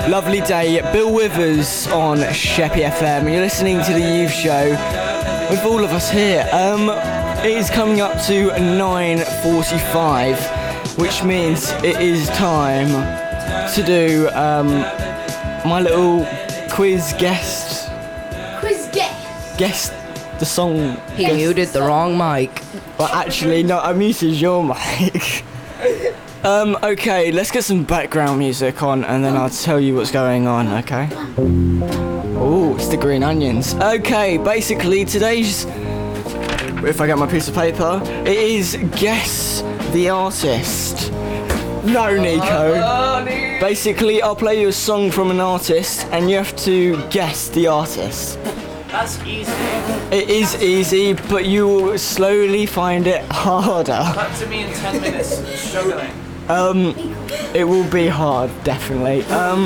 Lovely day. Bill Withers on Sheppy FM. You're listening to the Youth Show with all of us here. It is coming up to 9:45, which means it is time to do my little quiz guest. Guess the song. He muted the wrong mic. Well, actually, no, I muted your mic. Okay, let's get some background music on and then I'll tell you what's going on, okay? Oh, it's the Green Onions. Okay, basically today's, if I get my piece of paper, it is Guess the Artist. No, Nico. Basically, I'll play you a song from an artist and you have to guess the artist. That's easy. It is easy, but you will slowly find it harder. That to me in 10 minutes, struggling. It will be hard, definitely.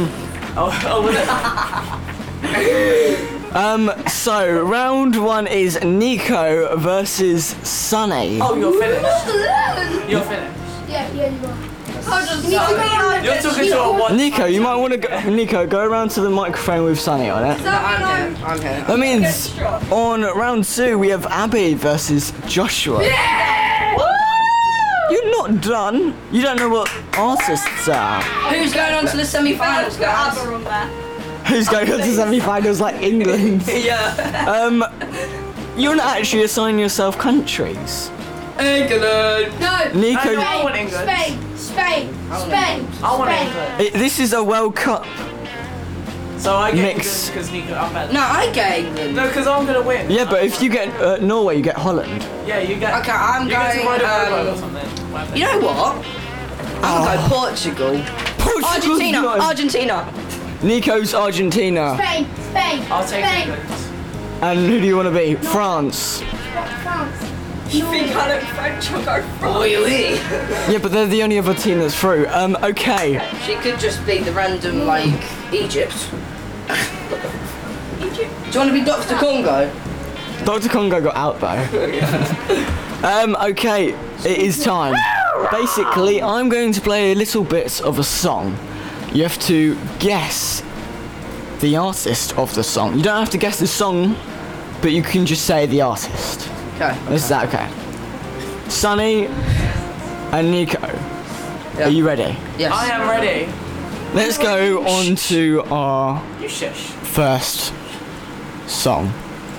So round one is Nico versus Sunny. Oh, you're finished. You're finished. Yeah, you are. You're talking to a one. Nico, you might want to go. Nico, go around to the microphone with Sunny on it. I'm here. That means on round two we have Abby versus Joshua. You're not done. You don't know what artists are. Who's going on to the semi-finals, guys? Who's going on to semi-finals like England? Yeah. You're not actually assigning yourself countries. England. No. Nico, I want England. Spain. I want England. this is a World Cup. So I get Mix. England because Nico, I'm better. No, I get England. No, because I'm gonna win. Yeah, but if you get Norway, you get Holland. Yeah, you get. Okay, I'm you get to going, ride a rowboat or something. Whatever. You know what? I'm going to go Portugal. Portugal's not- Argentina. Nico's Argentina. Spain. I'll take Spain. England. And who do you want to be? France. France. You think I look French? I'll go Really? Yeah, but they're the only other team that's through. Okay. She could just be the random, like, Egypt. Do you want to be Dr. Congo? Dr. Congo got out though. Okay, it is time. Basically, I'm going to play a little bit of a song. You have to guess the artist of the song. You don't have to guess the song, but you can just say the artist. Okay. Is that okay? Sunny and Nico, Yeah. are you ready? Yes. I am ready. Let's go on to our You shush. first song.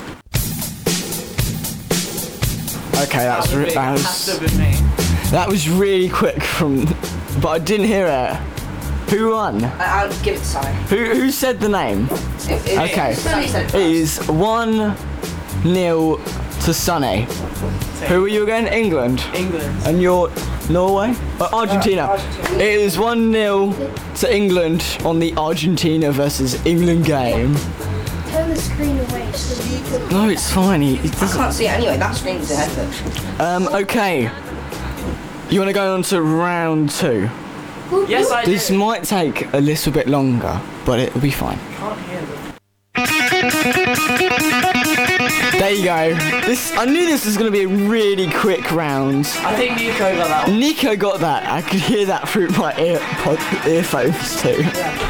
Okay, Has to be me. that was really quick from, but I didn't hear it. Who won? I'll give it to Sunny. Who said the name? Okay, Sunny said it is 1-0 to Sunny. Who are you again? England. England. And you're Norway? Argentina. Argentina. It is 1-0 to England on the Argentina versus England game. Turn the screen away so you can. No, it's fine. It I doesn't. can't see it anyway. That screen's ahead of it. Okay. You want to go on to round two? Yes, I This do. might take a little bit longer, but it'll be fine. Can't hear them. There you go. I knew this was going to be a really quick round. I think Nico got that one. Nico got that. I could hear that through my earphones too.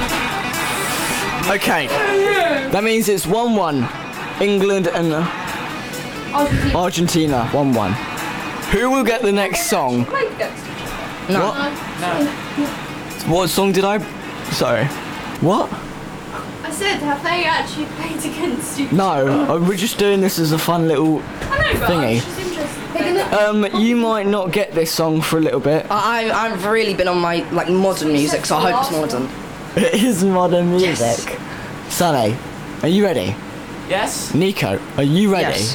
Okay. That means it's 1-1. England and Argentina 1-1. Who will get the next song? No. What? What song did I? Sorry. What? I said, have they actually played against you? No, we're just doing this as a fun little I know, but thingy. it's just interesting. They're gonna. You might not get this song for a little bit. I've really been on my like modern music, so I hope it's modern. It is modern music. Sunny, are you ready? Yes. Nico, are you ready? Yes.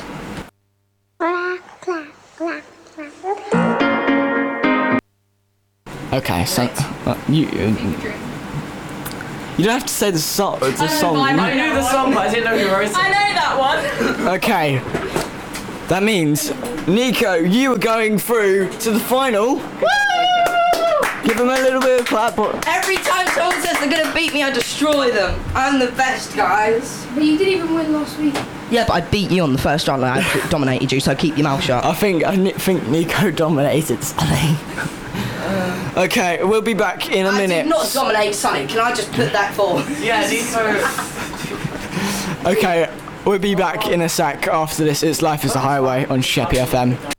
Okay, so you don't have to say the song. The song. I knew the song, but I didn't know who wrote it. I know that one. Okay, that means Nico, you are going through to the final. Give him a little bit of clap. Every time someone says they're gonna beat me, I destroy them. I'm the best, guys. But you didn't even win last week. Yeah, but I beat you on the first round. I dominated you, so keep your mouth shut. I think Nico dominated Sunny. Okay, we'll be back in a I minute. did not dominate Sonic. Can I just put that forward? Yeah, Nico. Okay, we'll be back in a sec after this. It's Life is a Highway on Sheppy FM.